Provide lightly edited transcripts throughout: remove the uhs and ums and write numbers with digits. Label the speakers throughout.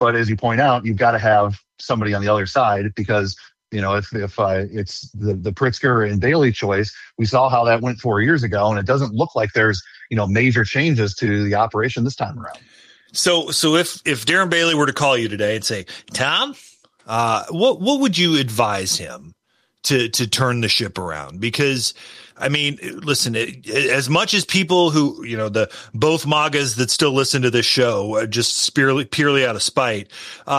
Speaker 1: But as you point out, you've got to have somebody on the other side because, if it's the Pritzker and Bailey choice, we saw how that went 4 years ago, and it doesn't look like there's, major changes to the operation this time around.
Speaker 2: So if Darren Bailey were to call you today and say, Tom, what would you advise him to turn the ship around? Because I mean, listen, as much as people who, both MAGAs that still listen to this show, just purely out of spite,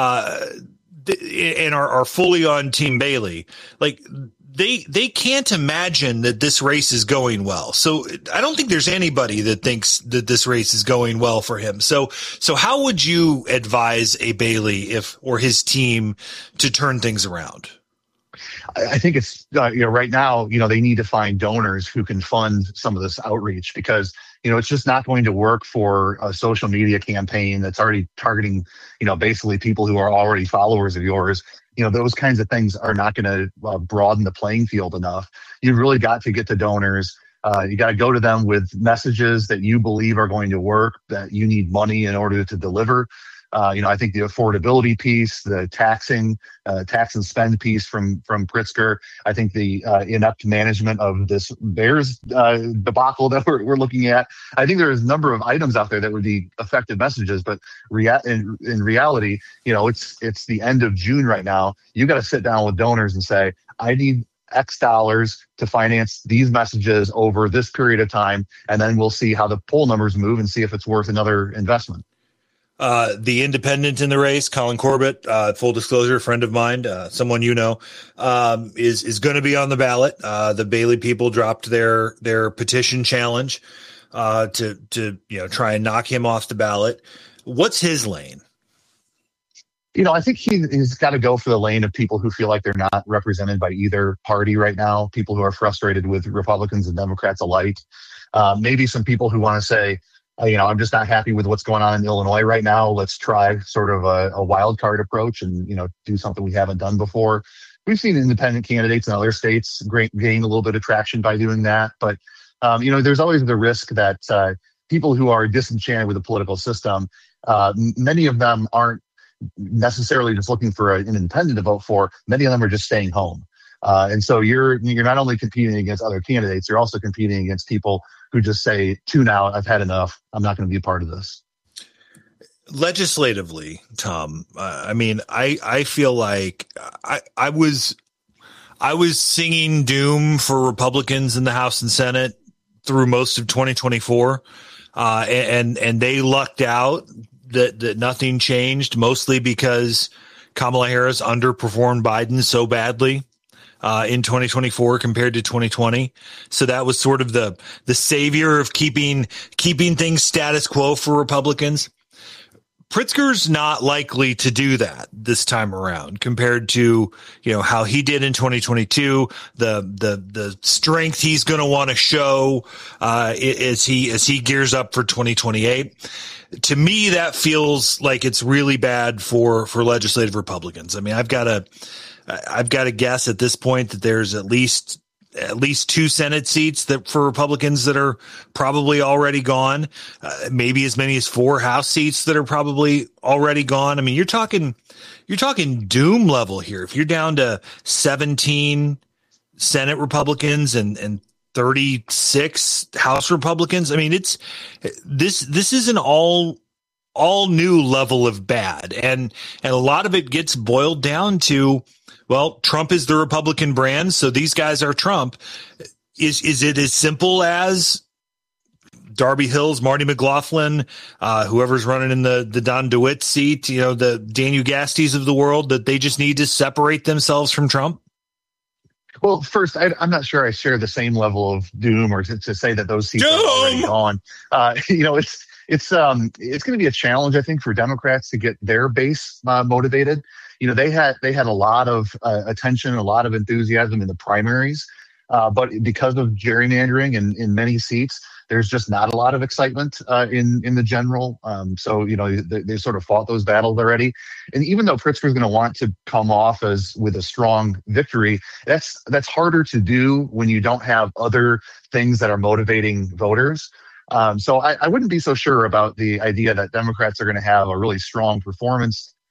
Speaker 2: and are fully on Team Bailey, like they can't imagine that this race is going well. So I don't think there's anybody that thinks that this race is going well for him. So how would you advise a Bailey or his team to turn things around?
Speaker 1: I think it's, right now, they need to find donors who can fund some of this outreach because, it's just not going to work for a social media campaign that's already targeting, basically people who are already followers of yours. Those kinds of things are not going to broaden the playing field enough. You've really got to get to donors. You got to go to them with messages that you believe are going to work, that you need money in order to deliver. I think the affordability piece, the tax and spend piece from Pritzker. I think the inept management of this Bears debacle that we're looking at. I think there's a number of items out there that would be effective messages, but in reality, it's the end of June right now. You got to sit down with donors and say, I need X dollars to finance these messages over this period of time, and then we'll see how the poll numbers move and see if it's worth another investment.
Speaker 2: The independent in the race, Colin Corbett, full disclosure, friend of mine, someone is going to be on the ballot. The Bailey people dropped their petition challenge to try and knock him off the ballot. What's his lane?
Speaker 1: I think he's got to go for the lane of people who feel like they're not represented by either party right now, people who are frustrated with Republicans and Democrats alike. Maybe some people who want to say, I'm just not happy with what's going on in Illinois right now. Let's try sort of a wild card approach and, do something we haven't done before. We've seen independent candidates in other states gain a little bit of traction by doing that. But, there's always the risk that people who are disenchanted with the political system, many of them aren't necessarily just looking for an independent to vote for. Many of them are just staying home. And so you're not only competing against other candidates, you're also competing against people who just say, tune out, I've had enough. I'm not going to be a part of this.
Speaker 2: Legislatively, Tom, I feel like I was singing doom for Republicans in the House and Senate through most of 2024. And they lucked out that nothing changed, mostly because Kamala Harris underperformed Biden so badly in 2024 compared to 2020. So that was sort of the savior of keeping things status quo for Republicans. Pritzker's not likely to do that this time around compared to, how he did in 2022, the strength he's going to want to show, as he gears up for 2028. To me, that feels like it's really bad for legislative Republicans. I mean, I've got to guess at this point that there's at least 2 Senate seats that for Republicans that are probably already gone, maybe as many as 4 House seats that are probably already gone. I mean, you're talking doom level here. If you're down to 17 Senate Republicans and 36 House Republicans, I mean, this is an all new level of bad. And a lot of it gets boiled down to, well, Trump is the Republican brand, so these guys are Trump. Is it as simple as Darby Hills, Marty McLaughlin, whoever's running in the Don DeWitt seat, the Dan Ugastis of the world, that they just need to separate themselves from Trump?
Speaker 1: Well, first, I'm not sure I share the same level of doom or to say that those seats are already gone. It's going to be a challenge, I think, for Democrats to get their base motivated. They had a lot of attention, a lot of enthusiasm in the primaries, but because of gerrymandering in many seats, there's just not a lot of excitement in the general. So they sort of fought those battles already. And even though Pritzker's going to want to come off with a strong victory, that's harder to do when you don't have other things that are motivating voters. So I wouldn't be so sure about the idea that Democrats are going to have a really strong performance